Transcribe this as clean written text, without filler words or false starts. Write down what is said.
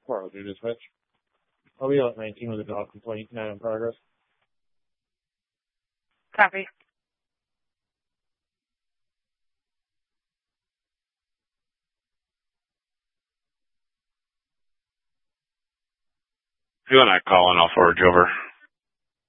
Carl, do dispatch. I'll be out 19 with a dog complaint, not in progress. Copy. If you want to call in, I'll forward you over.